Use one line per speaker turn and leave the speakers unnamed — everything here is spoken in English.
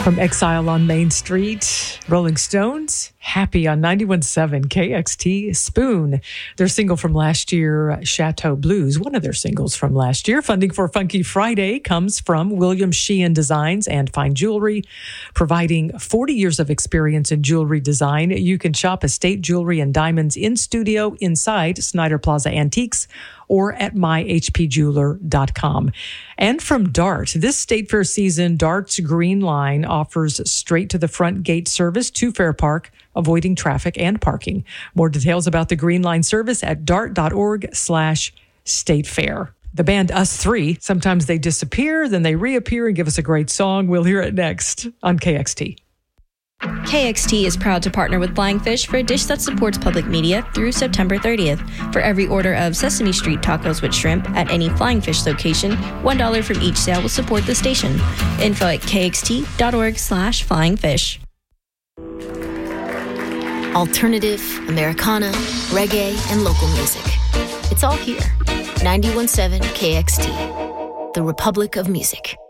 From Exile on Main Street, Rolling Stones, Happy on 91.7 KXT, Spoon, their single from last year, Chateau Blues, one of their singles from last year. Funding for Funky Friday comes from William Sheehan Designs and Fine Jewelry, providing 40 years of experience in jewelry design. You can shop estate jewelry and diamonds in studio inside Snyder Plaza Antiques or at myhpjeweler.com. And from Dart, this State Fair season, Dart's Green Line offers straight to the front gate service to Fair Park, avoiding traffic and parking. More details about the Green Line service at dart.org/State Fair. The band Us Three, sometimes they disappear, then they reappear and give us a great song. We'll hear it next on KXT.
KXT is proud to partner with Flying Fish for a dish that supports public media through September 30th. For every order of Sesame Street tacos with shrimp at any Flying Fish location, $1 from each sale will support the station. Info at kxt.org/flyingfish.
Alternative, Americana, reggae, and local music. It's all here. 91.7 KXT, the Republic of Music.